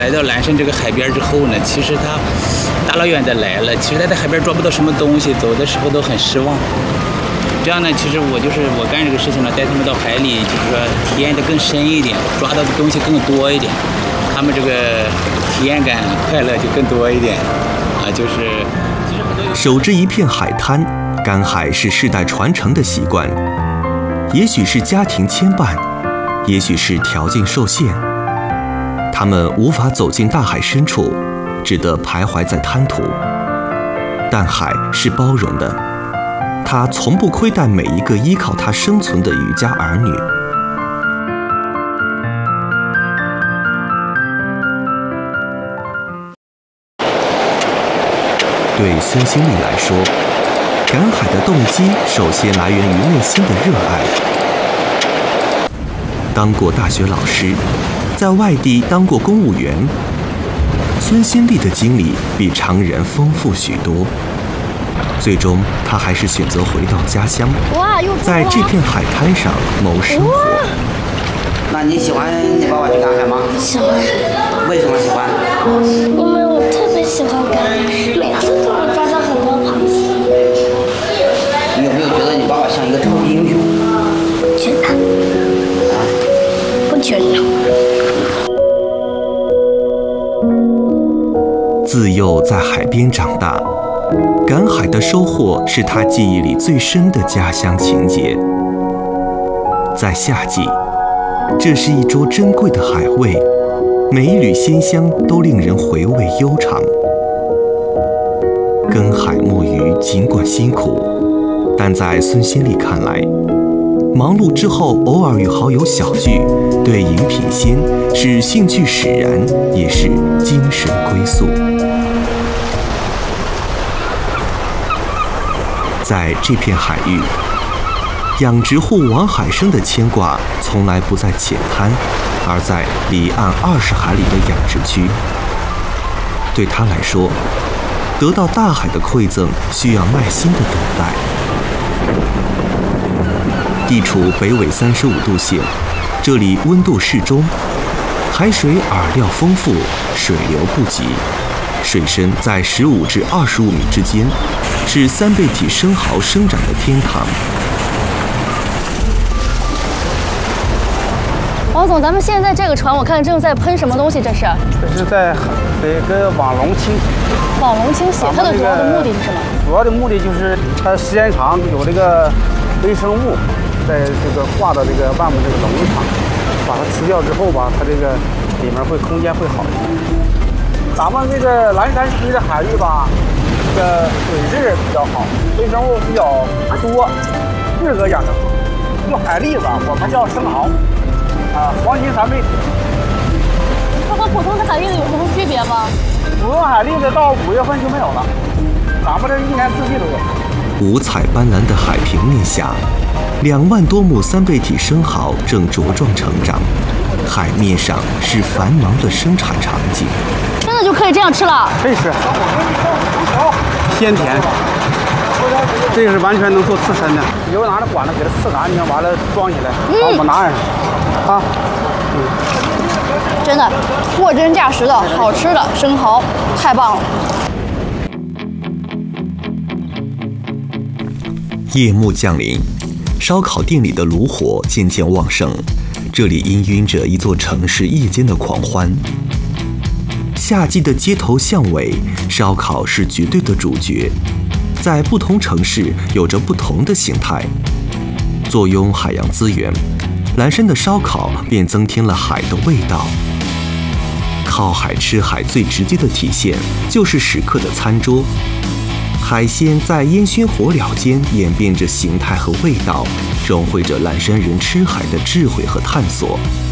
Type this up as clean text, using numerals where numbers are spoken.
来到蓝山这个海边之后呢，其实他大老远的来了，其实他在海边抓不到什么东西，走的时候都很失望。这样呢，其实我干这个事情呢，带他们到海里，就是说体验的更深一点，抓到的东西更多一点，他们这个体验感、快乐就更多一点啊。就是其实很多守着一片海滩，赶海是世代传承的习惯，也许是家庭牵绊，也许是条件受限。他们无法走进大海深处，只得徘徊在滩涂。但海是包容的，它从不亏待每一个依靠它生存的渔家儿女。对孙兴利来说，赶海的动机首先来源于内心的热爱。当过大学老师，在外地当过公务员，孙兴利的经历比常人丰富许多。最终，他还是选择回到家乡，在这片海滩上谋生活。 那你喜欢你爸爸去赶海吗？ 喜欢。 为什么喜欢？ 因为我特别喜欢赶海，每次都能抓到很多螃蟹。 你有没有觉得你爸爸像一个超级英雄？ 觉得。啊？不觉得。 自幼在海边长大，赶海的收获是他记忆里最深的家乡情结。在夏季，这是一桌珍贵的海味，每一缕鲜香都令人回味悠长。跟海摸鱼尽管辛苦，但在孙兴利看来，忙碌之后偶尔与好友小聚，对饮品鲜是兴趣使然，也是精神归宿。在这片海域，养殖户王海生的牵挂从来不在浅滩，而在离岸20海里的养殖区。对他来说，得到大海的馈赠需要耐心的等待。地处北纬35度线，这里温度适中，海水饵料丰富，水流不急，水深在15至25米之间，是三倍体生蚝生长的天堂。 王总，咱们现在这个船，我看正在喷什么东西？这是？ 这是在给网笼清洗。 网笼清洗，它的主要的目的是什么？ 主要的目的就是它时间长有这个微生物在这个挂到这个外面这个笼子上，把它吃掉之后吧，它这个里面空间会好一点。咱们这个蓝山区的海域吧，这个水质比较好，微生物比较多，适合养殖。用海蛎子，我们叫生蚝，黄金3倍体。 它和普通的海蛎子有什么区别吗？ 普通海蛎子到5月份就没有了，咱们这一年四季都有。 五彩斑斓的海平面下，2万多亩三倍体生蚝正茁壮成长，海面上是繁忙的生产场景。 真的就可以这样吃了？ 可以吃，鲜甜。这个是完全能做刺身的，以后拿着管子给它刺干净，完了装起来，把我们拿上啊。 真的货真价实的好吃的生蚝，太棒了。 夜幕降临，烧烤店里的炉火渐渐旺盛，这里氤氲着一座城市夜间的狂欢。夏季的街头巷尾，烧烤是绝对的主角，在不同城市有着不同的形态。坐拥海洋资源，蓝山的烧烤便增添了海的味道。靠海吃海最直接的体现就是食客的餐桌，海鲜在烟熏火燎间演变着形态和味道，融汇着蓝山人吃海的智慧和探索。